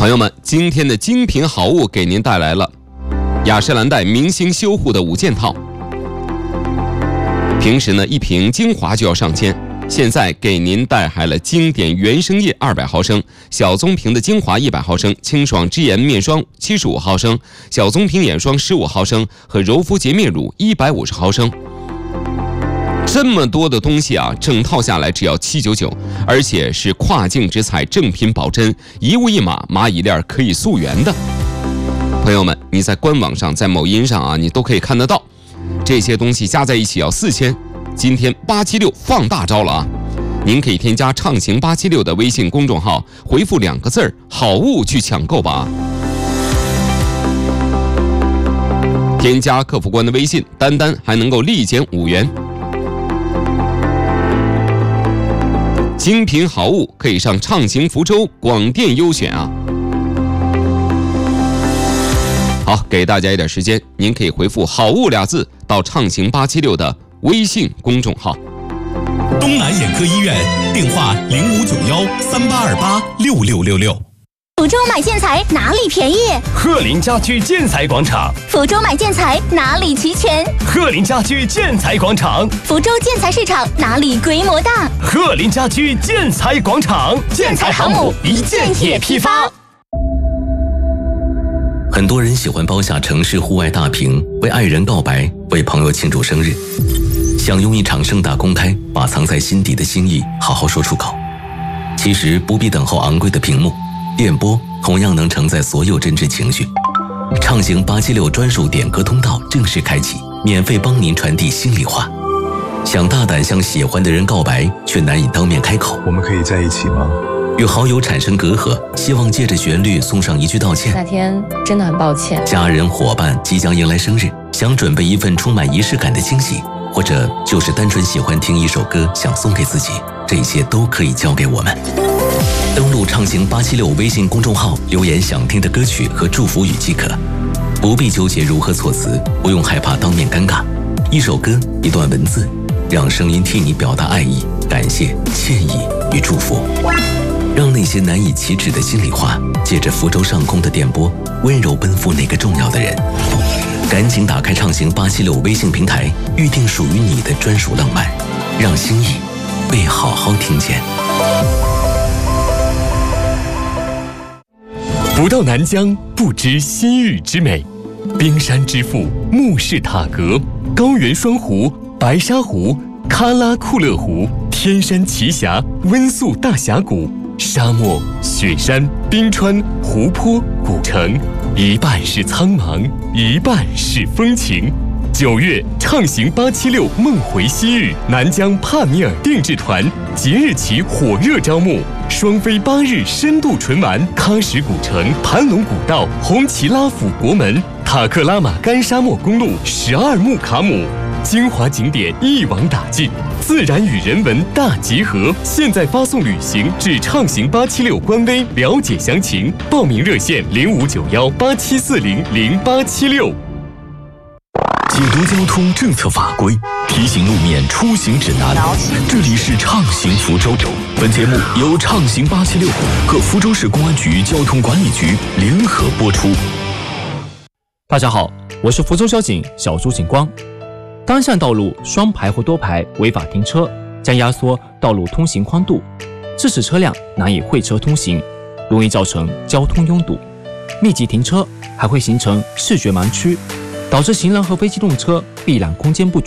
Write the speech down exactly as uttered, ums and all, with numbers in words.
朋友们，今天的精品好物给您带来了雅诗兰黛明星修护的五件套。平时呢，一瓶精华就要上千，现在给您带来了经典原生液二百毫升、小棕瓶的精华一百毫升、清爽之颜面霜七十五毫升、小棕瓶眼霜十五毫升和柔肤洁面乳一百五十毫升。这么多的东西啊，整套下来只要七百九十九，而且是跨境直采正品保真，一物一码，蚂蚁链可以溯源的。朋友们，你在官网上、在某音上啊，你都可以看得到。这些东西加在一起要四千，今天八七六放大招了啊！您可以添加畅行八七六的微信公众号，回复两个字儿“好物”去抢购吧。添加客服官的微信，单单还能够立减五元。精品好物可以上畅行福州广电优选啊！好，给大家一点时间，您可以回复“好物”俩字到畅行八七六的微信公众号。 东南眼科医院电话零五九幺三八二八六六六六。 福州买建材哪里便宜？ 鹤林家居建材广场。 福州买建材哪里齐全？ 鹤林家居建材广场。 福州建材市场哪里规模大？ 鹤林家居建材广场。 建材航母一件也批发。 很多人喜欢包下城市户外大屏，为爱人告白，为朋友庆祝生日，想用一场盛大公开，把藏在心底的心意好好说出口。其实不必等候昂贵的屏幕，电波同样能承载所有真挚情绪。畅行八七六专属点歌通道正式开启，免费帮您传递心里话。想大胆向喜欢的人告白，却难以当面开口。 我们可以在一起吗？ 与好友产生隔阂，希望借着旋律送上一句道歉。 那天真的很抱歉。 家人伙伴即将迎来生日，想准备一份充满仪式感的惊喜，或者就是单纯喜欢听一首歌想送给自己，这些都可以交给我们。登录畅行八七六微信公众号，留言想听的歌曲和祝福语即可，不必纠结如何措辞，不用害怕当面尴尬。一首歌，一段文字，让声音替你表达爱意、感谢、歉意与祝福。让那些难以启齿的心里话，借着福州上空的电波，温柔奔赴那个重要的人。赶紧打开畅行八七六微信平台，预定属于你的专属浪漫，让心意被好好听见。 不到南疆不知西域之美，冰山之父木氏塔格，高原双湖、白沙湖、喀拉库勒湖、天山奇峡、温宿大峡谷。沙漠、雪山、冰川、湖泊、古城，一半是苍茫，一半是风情。九月，畅行八七六梦回西域，南疆帕米尔定制团即日起火热招募，双飞八日深度纯玩喀什古城、盘龙古道、红旗拉府国门、塔克拉玛干沙漠公路、十二木卡姆。精华景点一网打尽，自然与人文大结合。现在发送旅行至畅行八七六官微了解详情，报名热线零五九幺八七四零零八七六。 解读交通政策法规，提醒路面出行指南。这里是畅行福州。本节目由畅行八七六和福州市公安局交通管理局联合播出。 大家好，我是福州交警小朱警光。单向道路双排或多排违法停车，将压缩道路通行宽度，致使车辆难以会车通行，容易造成交通拥堵。密集停车还会形成视觉盲区，导致行人和非机动车避览空间不足。